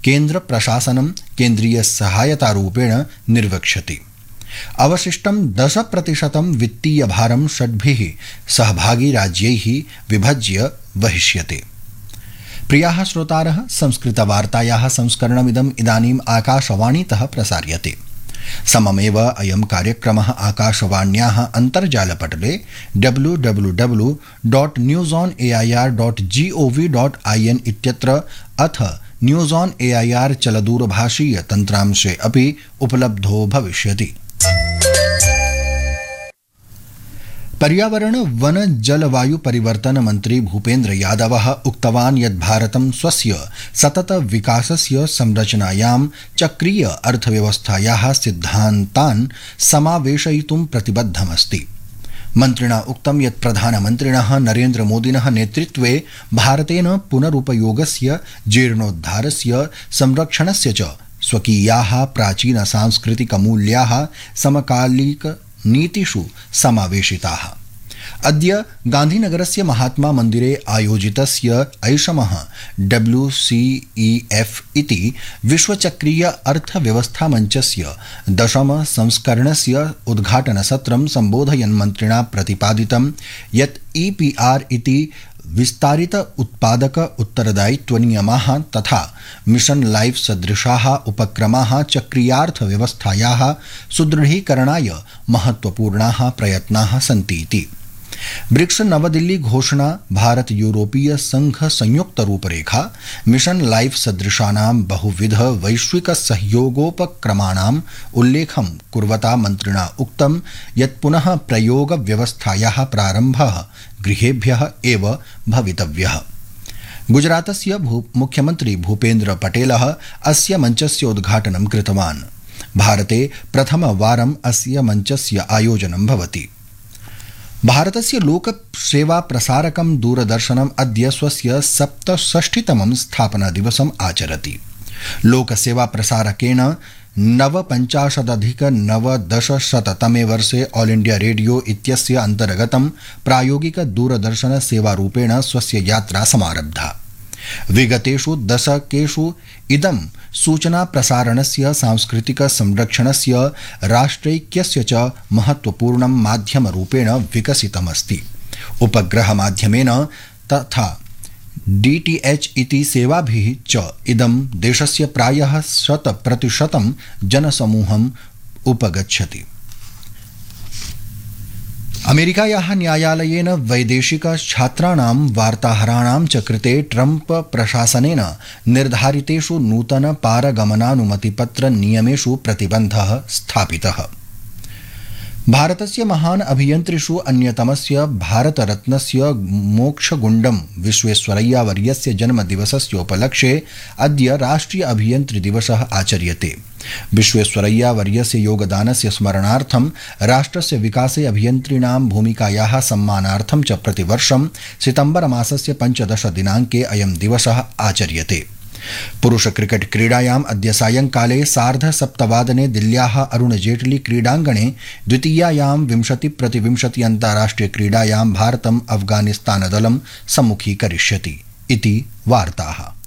केन्द्रप्रशासनं केन्द्रीयसहायतारूपेण निर्वक्ष्यति। अवशिष्टं 10% वित्तीयभारं षड्भिः सहभागी राज्यैः विभज्य वहिष्यते। प्रियाः श्रोतारः, संस्कृतवार्तायाः संस्करणमिदम् इदानीम् आकाशवाणीतः प्रसार्यते। सममेव अयं कार्यक्रमः आकाशवाण्याः अन्तर्जालपटले www.newsonair.gov.in इत्यत्र अथ न्यूज़ ऑन एआईआर चलदूरभाषीय तन्त्रांशे अपि उपलब्धो भविष्यति। पर्यावरण वन जलवायु परिवर्तन मंत्री भूपेन्द्र यादवः उक्तवान् यत् भारतं स्वस्य सतत विकासस्य संरचनायां चक्रीय अर्थव्यवस्थायाः सिद्धान्तान् समावेशयितुं प्रतिबद्धमस्ति। मन्त्रिणा उक्तं यत् प्रधानमन्त्रिणः नरेन्द्र मोदिनः नेतृत्वे भारतेन पुनरुपयोगस्य, जीर्णोद्धारस्य, संरक्षणस्य च स्वकीयाः प्राचीन सांस्कृतिकमूल्याः समकालिक नीतिषु समावेशिताः। अद्य गान्धीनगरस्य महात्मा मन्दिरे आयोजितस्य ऐषमः WCEF इति विश्वचक्रीय अर्थव्यवस्था मञ्चस्य 10 संस्करणस्य उद्घाटनसत्रं सम्बोधयन् मन्त्रिणा प्रतिपादितं यत् EPR इति विस्तारित उत्पादक उत्तरदायित्वनियमाः तथा मिशन लाइफ सदृशाः उपक्रमाः चक्रीयार्थव्यवस्थायाः सुदृढीकरणाय महत्वपूर्णाः प्रयत्नाः सन्ति इति। ब्रिक्स नवदिल्ली घोषणा भारत यूरोपीय संघ संयुक्त रूपरेखा मिशन लाइफ सदृशानां बहुविध वैश्विक सहयोगोपक्रमाणाम् उल्लेखं कुर्वता मन्त्रिणा उक्तं यत् पुनः प्रयोग व्यवस्थायाः प्रारम्भः गृहेभ्यः एव भवितव्यः। गुजरातस्य मुख्यमन्त्री भूपेन्द्र पटेलः अस्य मञ्चस्य उद्घाटनं कृतवान्। भारते प्रथमवारम् अस्य मञ्चस्य आयोजनं भवति। भारतस्य लोकसेवा प्रसारकं दूरदर्शनम् अद्य स्वस्य 67तमं स्थापनादिवसम् आचरति। लोकसेवा प्रसारकेण 59,990 वर्षे ऑल इंडिया रेडियो इत्यस्य अन्तर्गतं प्रायोगिक दूरदर्शन सेवारूपेण स्वस्य यात्रा समारब्धा। विगतेषु दशकेषु इदं सूचना प्रसारणस्य, सांस्कृतिक संरक्षणस्य, राष्ट्रैक्यस्य च महत्वपूर्णं माध्यमरूपेण विकसितमस्ति। उपग्रह माध्यमेन तथा DTH इति सेवाभिः च इदं देशस्य प्रायः 100% जनसमूहम् उपगच्छति। अमेरिकायाः न्यायालयेन वैदेशिक छात्राणां वार्ताहराणां च कृते ट्रम्प प्रशासनेन निर्धारितेषु नूतन पारगमनानुमतिपत्र नियमेषु प्रतिबन्धः स्थापितः। भारतस्य महान् अभियन्त्रिषु अन्यतमस्य भारतरत्नस्य मोक्षगुण्डं विश्वेश्वरय्या वर्यस्य जन्मदिवसस्योपलक्ष्ये अद्य राष्ट्रिय अभियन्त्रिदिवसः आचर्यते। विश्वेश्वरय्या वर्यस्य योगदानस्य स्मरणार्थं राष्ट्रस्य विकासे अभियन्त्रिणां भूमिकायाः सम्मानार्थं च प्रतिवर्षं सितम्बर मासस्य 15 दिनाङ्के अयं दिवसः आचर्यते। पुरुष क्रिकेट क्रीडायाम् अद्य सायंकाले 7:30 दिल्ल्याः अरुण जेटली क्रीडाङ्गणे द्वितीयायां 20-20 अन्ताराष्ट्रिय क्रीडायां भारतम् अफगानिस्तानदलं सम्मुखीकरिष्यति इति वार्ताः।